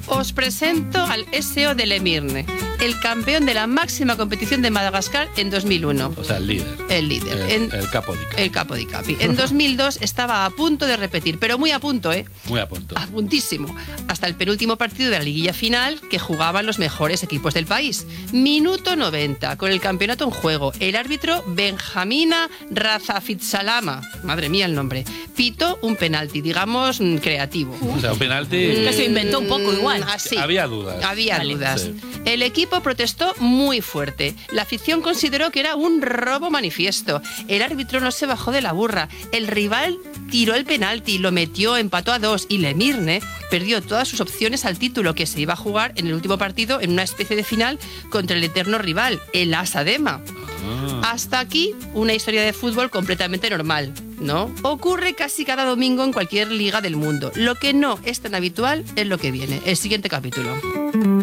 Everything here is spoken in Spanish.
Os presento al SO de Lemirne, el campeón de la máxima competición de Madagascar en 2001. O sea, el líder. El líder. El capo di capi. El capo di capi. En 2002 estaba a punto de repetir, pero muy a punto, ¿eh? Muy a punto. A puntísimo. Hasta el penúltimo partido de la liguilla final que jugaban los mejores equipos del país. Minuto 90, con el campeonato en juego. El árbitro Benjamina Razafitsalama, madre mía el nombre, pitó un penalti, digamos, creativo. O sea, un penalti... Que se inventó un poco igual. Así. Había dudas. Había Vale. dudas. Sí. El equipo protestó muy fuerte. La afición consideró que era un robo manifiesto. El árbitro no se bajó de la burra. El rival tiró el penalti, lo metió, empató a 2 y Lemirne perdió todas sus opciones al título que se iba a jugar en el último partido en una especie de final contra el eterno rival, el Asadema. Hasta aquí una historia de fútbol completamente normal, ¿no? Ocurre casi cada domingo en cualquier liga del mundo. Lo que no es tan habitual es lo que viene, el siguiente capítulo.